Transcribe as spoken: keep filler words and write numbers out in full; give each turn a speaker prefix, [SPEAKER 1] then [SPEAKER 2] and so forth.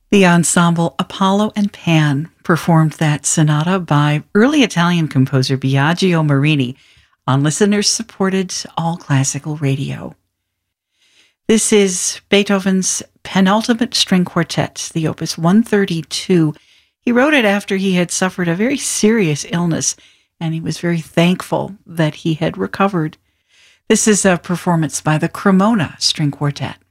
[SPEAKER 1] The ensemble Apollo and Pan performed that sonata by early Italian composer Biagio Marini on listeners-supported all-classical radio. This is Beethoven's penultimate string quartet, the Opus one thirty-two. He wrote it after he had suffered a very serious illness, and he was very thankful that he had recovered. This is a performance by the Cremona String Quartet.